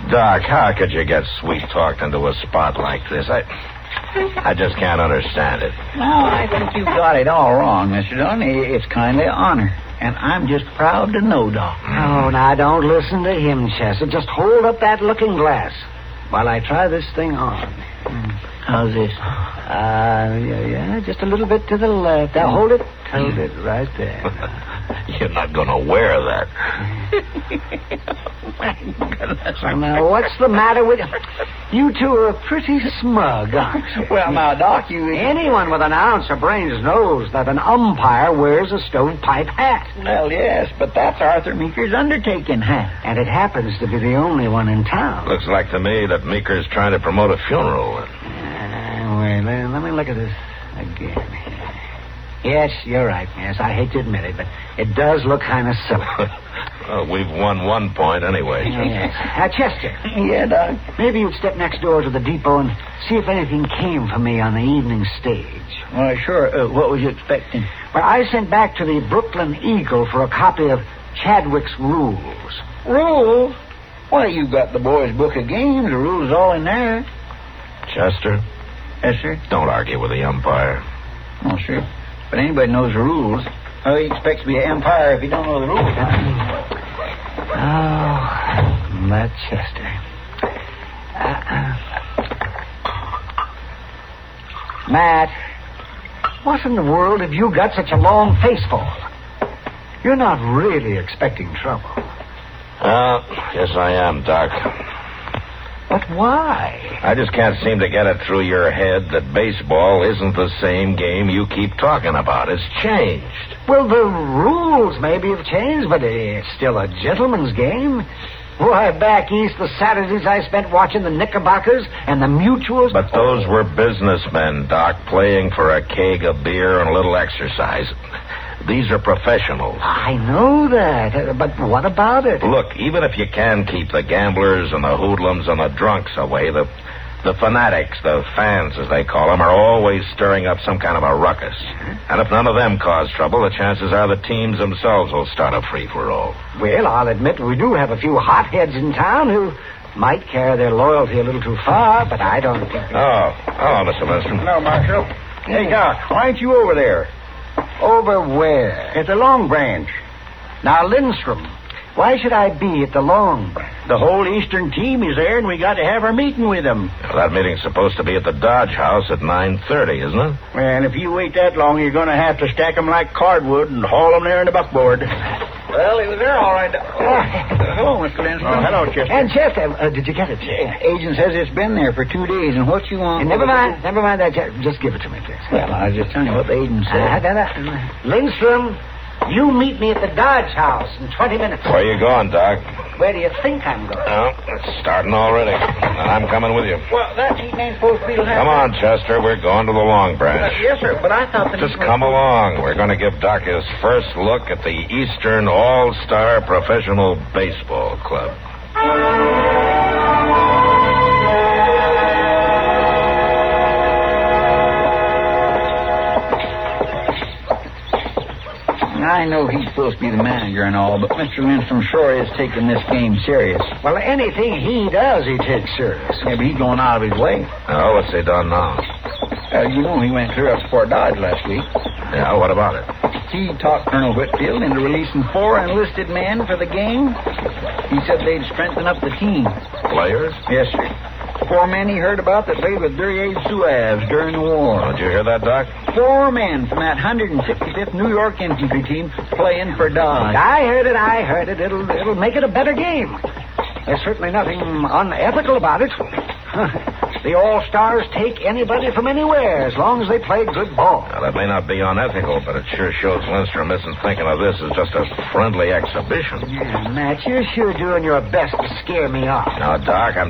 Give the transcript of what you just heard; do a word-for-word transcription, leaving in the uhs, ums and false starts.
Doc, how could you get sweet-talked into a spot like this? I I just can't understand it. No, I think you've got it all wrong, Mister Dunn. It's kindly honor. And I'm just proud to know, Doc. Oh, now, don't listen to him, Chester. Just hold up that looking glass while I try this thing on. How's this? Uh, yeah, yeah, just a little bit to the left. Now, hold it. Hold it right there. You're not going to wear that. My goodness. Now, what's the matter with you? You two are pretty smug, aren't you? Well, now, Doc, you... Anyone with an ounce of brains knows that an umpire wears a stovepipe hat. Well, yes, but that's Arthur Meeker's undertaking hat. And it happens to be the only one in town. Looks like to me that Meeker's trying to promote a funeral. Uh, wait, let, let me look at this again. Yes, you're right, yes. I hate to admit it, but it does look kind of silly. Well, we've won one point anyway. Yes. Uh, Chester. Yeah, Doc? Maybe you'd step next door to the depot and see if anything came for me on the evening stage. Well, sure. Uh, what was you expecting? Well, I sent back to the Brooklyn Eagle for a copy of Chadwick's Rules. Rules? Why, you've got the boys' book of games. The rules all in there. Chester? Yes, sir? Don't argue with the umpire. Oh, sure. But anybody knows the rules. How do you expect to be an umpire if you don't know the rules? Oh, that Chester. Uh-uh. Matt, what in the world have you got such a long face for? You're not really expecting trouble. Uh, yes, I am, Doc. But why? I just can't seem to get it through your head that baseball isn't the same game you keep talking about. It's changed. Well, the rules maybe have changed, but it's still a gentleman's game. Why, back east, the Saturdays I spent watching the Knickerbockers and the Mutuals. But those were businessmen, Doc, playing for a keg of beer and a little exercise. These are professionals. I know that, but what about it? Look, even if you can keep the gamblers and the hoodlums and the drunks away, the the fanatics, the fans, as they call them, are always stirring up some kind of a ruckus. And if none of them cause trouble, the chances are the teams themselves will start a free-for-all. Well, I'll admit we do have a few hotheads in town who might carry their loyalty a little too far, but I don't think... Oh, hello, Mister Lindstrom. Hello, Marshal. Hey, Doc, why ain't you over there? Over where? At the Long Branch. Now, Lindstrom, why should I be at the Long Branch? The whole Eastern team is there, and we got to have our meeting with them. Well, that meeting's supposed to be at the Dodge House at nine thirty, isn't it? And if you wait that long, you're going to have to stack them like cardwood and haul them there in the buckboard. Well, he was there all right. Oh, hello, Mister Lindstrom. Oh, hello, Chester. And Chester, uh, did you get it? Agent says it's been there for two days, and what you want... And never mind, never mind that. Just give it to me, please. Well, I was just telling you what the agent said. Uh, uh, Lindstrom, you meet me at the Dodge House in twenty minutes. Where you going, Doc? Where do you think I'm going? Oh, it's starting already. And I'm coming with you. Well, that meeting ain't supposed to be... Come on, Chester. We're going to the Long Branch. Uh, yes, sir, but I thought that... Just come along. We're going to give Doc his first look at the Eastern All-Star Professional Baseball Club. I know he's supposed to be the manager and all, but Mister Lindstrom sure is taking this game serious. Well, anything he does, he takes serious. Yeah, but he's going out of his way. Oh, what's he done now? Uh, you know he went clear up to Fort Dodge last week. Yeah, what about it? He talked Colonel Whitfield into releasing four enlisted men for the game. He said they'd strengthen up the team. Players? Yes, sir. Four men he heard about that played with Duryea Zouaves during the war. Oh, did you hear that, Doc? Four men from that one hundred sixty-fifth New York infantry team playing for Dodge. I heard it, I heard it. It'll, it'll make it a better game. There's certainly nothing unethical about it. The All-Stars take anybody from anywhere as long as they play good ball. Now, that may not be unethical, but it sure shows Lindstrom isn't thinking of this as just a friendly exhibition. Yeah, Matt, you're sure doing your best to scare me off. Now, Doc, I'm